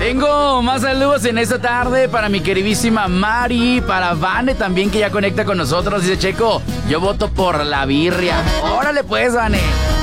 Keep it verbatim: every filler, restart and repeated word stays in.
Tengo más saludos en esta tarde para mi queridísima Mari, para Vane también, que ya conecta con nosotros. Dice Checo, yo voto por la birria. Órale pues, Vane.